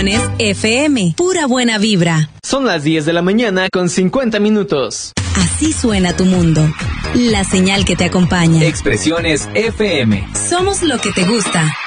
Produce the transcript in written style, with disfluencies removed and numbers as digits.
Expresiones FM. Pura buena vibra. Son las 10 de la mañana con 50 minutos. Así suena tu mundo. La señal que te acompaña. Expresiones FM. Somos lo que te gusta.